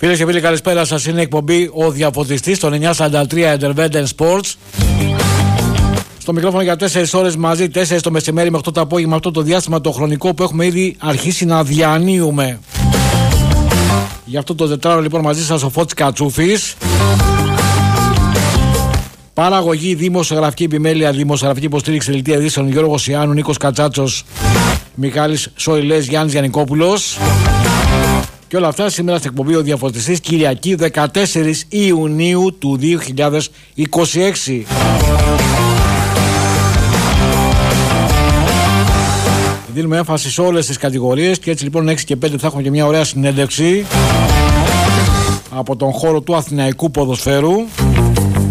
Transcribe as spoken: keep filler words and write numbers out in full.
Φίλες και φίλοι, καλησπέρα σας. Είναι η εκπομπή Ο Διαφωτιστής των εννιακόσια σαράντα τρία Intervent Sports. Στο μικρόφωνο για τέσσερις ώρες μαζί, τέσσερις το μεσημέρι με οκτώ το απόγευμα, αυτό το διάστημα το χρονικό που έχουμε ήδη αρχίσει να διανύουμε. Γι' αυτό το τετράωρο λοιπόν μαζί σας ο Φώτης Κατσούφης. Παραγωγή, δημοσιογραφική επιμέλεια, δημοσιογραφική υποστήριξη, δελτία ειδήσεων Γιώργος Ιάννου, Νίκος Κατσάτσος, Μιχάλης Σοηλές, Γιάννης Γιαννικόπουλος. Και όλα αυτά σήμερα στην εκπομπή Ο Διαφωτιστής, Κυριακή δεκατέσσερις Ιουνίου του δύο χιλιάδες είκοσι έξι. Δίνουμε έμφαση σε όλες τις κατηγορίες και έτσι λοιπόν έξι και πέντε θα έχουμε και μια ωραία συνέντευξη από τον χώρο του αθηναϊκού ποδοσφαίρου.